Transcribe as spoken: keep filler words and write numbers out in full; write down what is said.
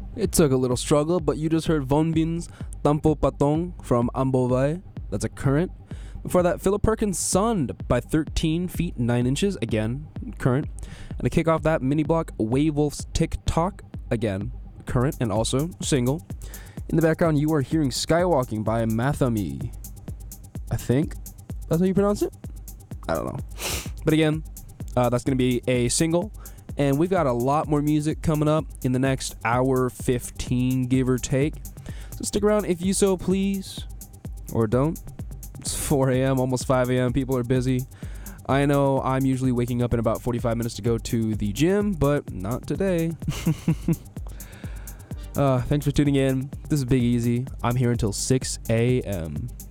It took a little struggle, but you just heard Von Bin's Tampo Patong from Ambovai. That's a current. Before that, Philip Perkins' Sunned by thirteen feet nine inches. Again, current. And to kick off that mini block, Waywolf's TikTok. Again, current and also single. In the background, you are hearing Skywalking by Mathami. I think that's how you pronounce it. I don't know. But again, uh, that's going to be a single. And we've got a lot more music coming up in the next hour fifteen, give or take. So stick around if you so please. Or don't. It's four a.m., almost five a.m. People are busy. I know I'm usually waking up in about forty-five minutes to go to the gym, but not today. uh, thanks for tuning in. This is Big Easy. I'm here until six a.m.